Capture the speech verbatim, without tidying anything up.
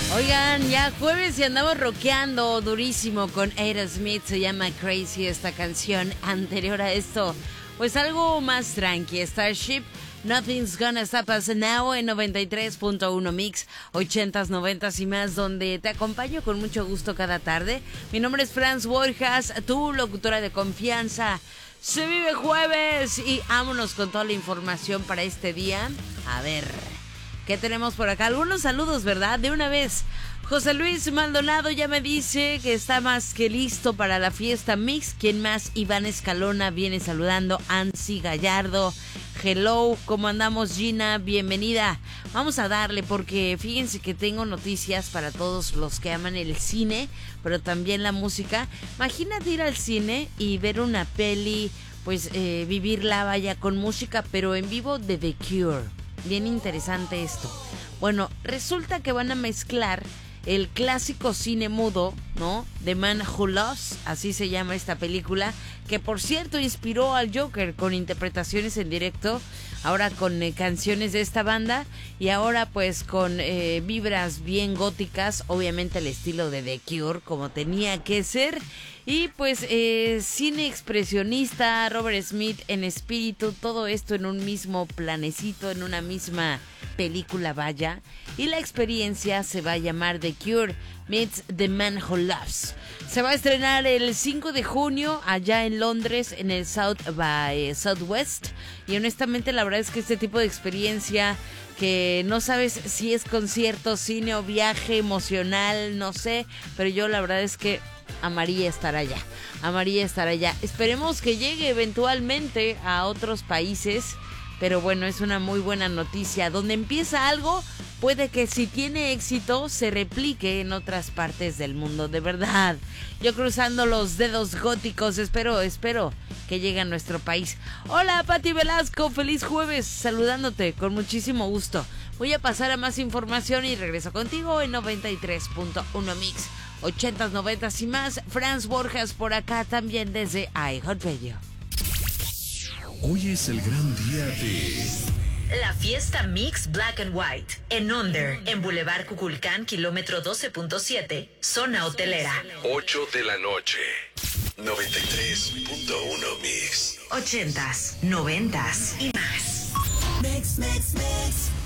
Oigan, ya jueves y andamos rockeando durísimo con Aerosmith, se llama Crazy esta canción. Anterior a esto, pues algo más tranqui, Starship, Nothing's Gonna Stop Us Now en noventa y tres punto uno Mix, ochentas, noventas y más, donde te acompaño con mucho gusto cada tarde. Mi nombre es Franz Borjas, tu locutora de confianza. Se vive jueves y vámonos con toda la información para este día. A ver, ¿qué tenemos por acá? Algunos saludos, ¿verdad? De una vez. José Luis Maldonado ya me dice que está más que listo para la fiesta Mix. ¿Quién más? Iván Escalona viene saludando. Ansi Gallardo. Hello, ¿cómo andamos, Gina? Bienvenida. Vamos a darle porque fíjense que tengo noticias para todos los que aman el cine, pero también la música. Imagínate ir al cine y ver una peli, pues eh, vivirla, vaya, con música, pero en vivo de The Cure. Bien interesante esto. Bueno, resulta que van a mezclar el clásico cine mudo, ¿no? The Man Who Loves, así se llama esta película, que por cierto inspiró al Joker con interpretaciones en directo, ahora con eh, canciones de esta banda y ahora pues con eh, vibras bien góticas, obviamente el estilo de The Cure como tenía que ser. Y pues eh, cine expresionista, Robert Smith en espíritu, todo esto en un mismo planecito, en una misma película, vaya. Y la experiencia se va a llamar The Cure Meets The Man Who Loves. Se va a estrenar el cinco de junio allá en Londres, en el South by Southwest. Y honestamente la verdad es que este tipo de experiencia que no sabes si es concierto, cine o viaje emocional, no sé, pero yo la verdad es que amaría estar allá, amaría estar allá. Esperemos que llegue eventualmente a otros países, pero bueno, es una muy buena noticia. Donde empieza algo, puede que si tiene éxito se replique en otras partes del mundo, de verdad. Yo cruzando los dedos góticos, espero, espero que llegue a nuestro país. Hola, Pati Velasco, feliz jueves, saludándote con muchísimo gusto. Voy a pasar a más información y regreso contigo en noventa y tres punto uno Mix, ochentas, noventas y más. Franz Borjas por acá también desde iHeartRadio. Hoy es el gran día de la fiesta Mix Black and White en Onder, en Boulevard Cuculcán, kilómetro doce punto siete, zona hotelera. ocho de la noche. noventa y tres punto uno Mix. Ochentas, noventas y más. Mix, mix, mix.